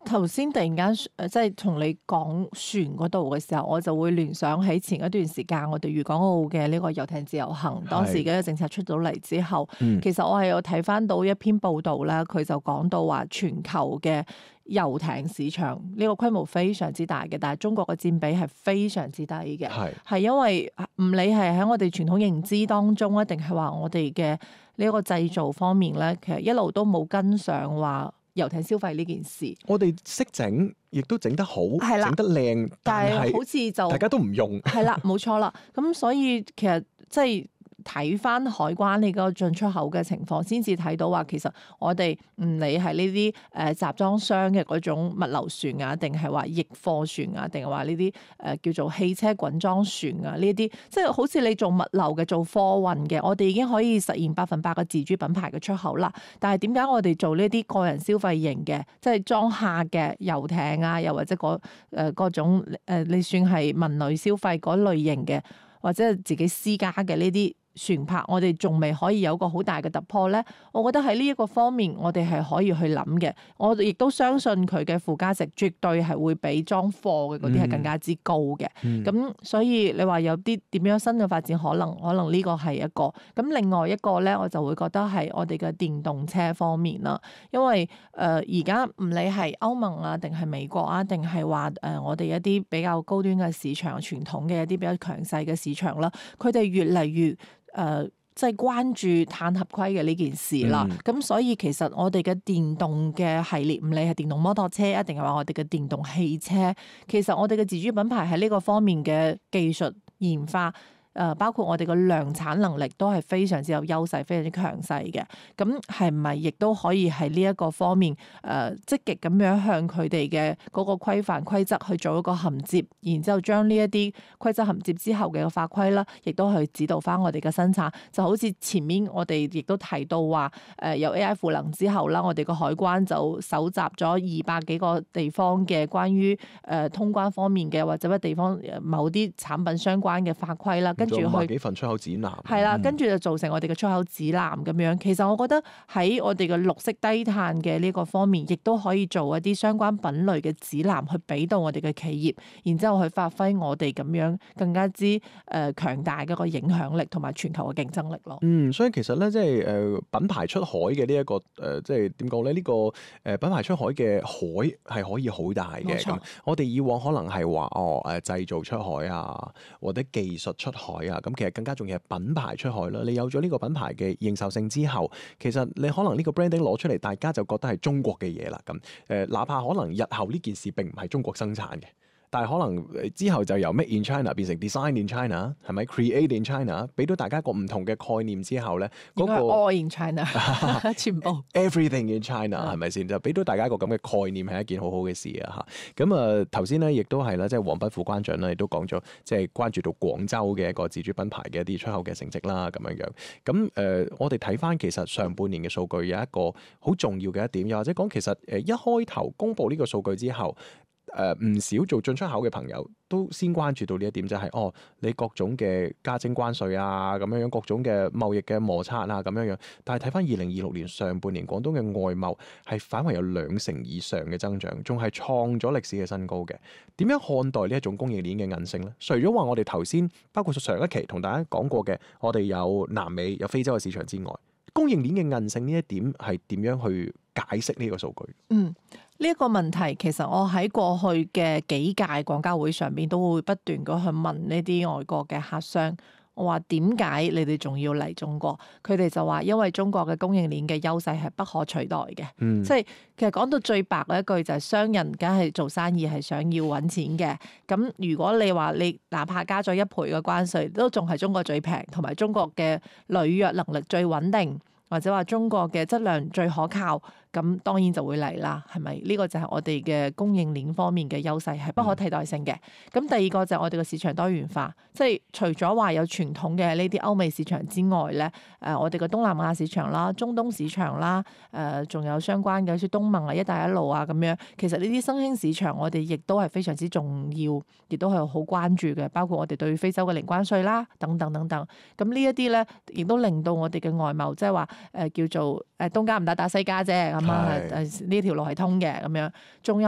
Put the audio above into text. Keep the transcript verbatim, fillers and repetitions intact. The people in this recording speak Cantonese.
頭先突然間誒，即係同你講船嗰度嘅時候，我就會聯想起前一段時間我哋粵港澳嘅呢個遊艇自由行，當時嘅政策出到嚟之後， 嗯、 其實我係有睇翻到一篇報道啦，佢就講到話全球嘅遊艇市場呢個規模非常之大嘅，但係中國嘅佔比係非常之低嘅，係係因為唔理係喺我哋傳統認知當中啊，定係話我哋嘅呢個製造方面咧，其實一路都冇跟上話遊艇消費呢件事。 我哋識整，亦都整得好， 係啦， 整得靚， 但係好似就大家都唔用。係啦，冇錯啦。咁所以其實即係睇翻海關呢個進出口嘅情況，先至睇到話其實我哋唔理係呢啲誒集裝箱嘅嗰種物流船啊，定係話易貨船啊，定係話呢啲誒叫做汽車滾裝船啊，呢啲即係好似你做物流嘅、做貨運嘅，我哋已經可以實現百分百嘅自主品牌嘅出口啦。但係點解我哋做呢啲個人消費型嘅，即係裝客嘅遊艇啊，又或者嗰誒各種誒，你算係文旅消費嗰類型嘅，或者係自己私家嘅呢啲船舶，我哋仲未可以有個好大嘅突破咧。我覺得喺呢一個方面，我哋係可以去諗嘅。我亦都相信佢嘅附加值絕對係會比裝貨嘅嗰啲係更加之高嘅。咁、嗯、所以你話有啲點樣新嘅發展，可能可能呢個係一個。咁另外一個咧，我就會覺得係我哋嘅電動車方面啦。因為誒而家唔理係歐盟啊，定係美國啊，定係話誒我哋一啲比較高端嘅市場、傳統嘅一啲比較強勢嘅市場啦，佢哋越嚟越誒，即、呃、係、就是、關注碳合規嘅呢件事啦。咁、嗯、所以其實我哋嘅電動嘅系列，唔理係電動摩托車，一定係話我哋嘅電動汽車，其實我哋嘅自主品牌喺呢個方面嘅技術研發，誒包括我哋嘅量產能力都係非常之有優勢，非常之強勢嘅。咁係唔係亦都可以喺呢一個方面誒積極咁樣向佢哋嘅嗰個規範規則去做一個銜接，然之後將呢一啲規則銜接之後嘅法規啦，亦都去指導翻我哋嘅生產。就好似前面我哋亦都提到話誒有 A I 賦能之後啦，我哋個海關就搜集咗二百幾個地方嘅關於誒通關方面嘅或者乜地方某啲產品相關嘅法規啦。跟住去幾份出口指南， 係啦，跟住就造成我哋嘅出口指南咁樣。其實我覺得喺我哋嘅綠色低碳嘅呢個方面，亦都可以做一啲相關品類嘅指南，去俾到我哋嘅企業，然之後去發揮我哋咁樣更加之誒強大嘅一個影響力同埋全球嘅競爭力咯。 嗯，所以其實咧，即係誒品牌出海嘅呢一個誒，即係點講咧？呢、這個誒品牌出海嘅海係可以好大嘅。咁我哋以往可能係話哦誒製造出海啊，或者技術出海。海啊，咁其實更加重要係品牌出海啦。你有咗呢個品牌嘅認受性之後，其實你可能呢個 branding 攞出嚟，大家就覺得係中國嘅嘢啦。咁誒，哪怕可能日後呢件事並唔係中國生產嘅。但係可能之後就由 Made in China 變成 Design in China， 係咪 Create in China？ 俾到大家一個唔同嘅概念之後咧，嗰、那個 All in China， 全部 Everything in China 係咪先？就俾到大家一個咁嘅概念係一件好好嘅事啊！嚇咁啊頭先咧亦都係啦，即係黃斌副關長咧亦都講咗，即係關注到廣州嘅一個自主品牌嘅一啲出口嘅成績啦，咁樣樣。咁誒、呃，我哋睇翻其實上半年嘅數據有一個好重要嘅一點，又或者講其實誒一開頭公布呢個數據之後。誒、呃、唔少做進出口嘅朋友都先關注到呢一點，就係、是、哦，你各種嘅加徵關稅啊，咁樣樣各種嘅貿易嘅摩擦啊，咁樣樣。但係睇翻二零二六年上半年，廣東嘅外貿係反為有兩成以上嘅增長，仲係創咗歷史嘅新高嘅。點樣看待呢一種供應鏈嘅韌性呢？除咗話我哋頭先包括上一期同大家講過嘅，我哋有南美、有非洲嘅市場之外，供應鏈嘅韌性呢一點係點樣去解釋呢個數據？ 嗯。呢一個問題其實我喺過去嘅幾屆廣交會上邊都會不斷咁去問呢啲外國嘅客商，我話點解你哋仲要嚟中國？佢哋就話因為中國嘅供應鏈嘅優勢係不可取代嘅。嗯、即係其實講到最白嘅一句就係商人梗係做生意係想要揾錢嘅。咁如果你話你哪怕加咗一倍嘅關稅，都仲係中國最平，同埋中國嘅履約能力最穩定。或者話中國嘅質量最可靠，咁當然就會嚟啦，係咪？呢個就係我哋嘅供應鏈方面嘅優勢，係不可替代性嘅。咁、嗯、第二個就係我哋嘅市場多元化，即係除咗話有傳統嘅呢啲歐美市場之外咧，誒我哋嘅東南亞市場啦、中東市場啦，誒仲有相關嘅好似東盟啊、一帶一路啊咁樣，其實呢啲新興市場我哋亦都係非常之重要，亦都係好關注嘅，包括我哋對非洲嘅零關稅啦，等等等等。咁呢一啲咧，亦都令到我哋嘅外貿即係話。誒、呃、叫做誒東家唔打打西家啫，咁啊誒呢條路係通嘅咁樣，仲有